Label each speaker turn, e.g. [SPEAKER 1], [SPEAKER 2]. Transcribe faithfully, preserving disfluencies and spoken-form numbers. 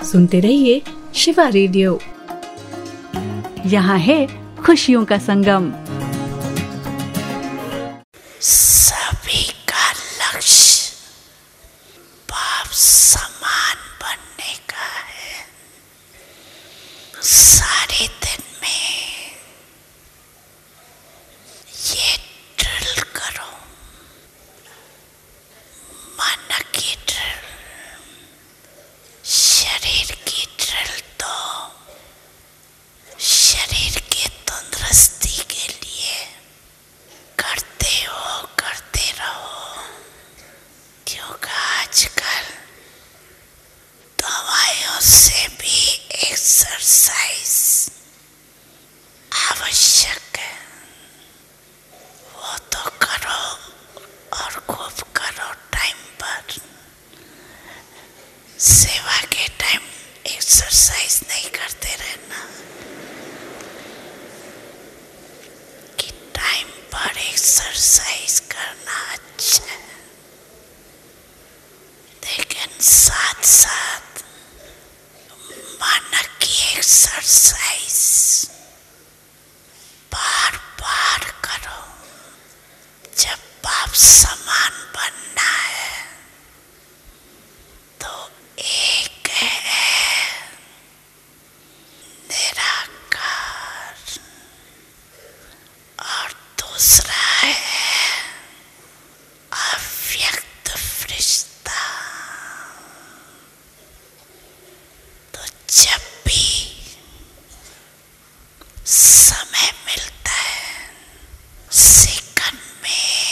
[SPEAKER 1] सुनते रहिए शिवा रेडियो। यहाँ है खुशियों का संगम।
[SPEAKER 2] सभी का लक्ष्य बाप समान बनने का है। सारे दिन में ये ड्रिल करो, मन की ड्रिल, शरीर की ड्रिल। तो शरीर की तंदुरुस्ती के लिए करते हो, करते रहो, क्योंकि आजकल दवाइयों से भी एक्सरसाइज आवश्यक है। वो तो करो और खूब करो टाइम पर। सेवा के टाइम एक्सरसाइज नहीं करते रहना कि टाइम पर एक्सरसाइज करना अच्छा है, लेकिन साथ साथ मन की एक्सरसाइज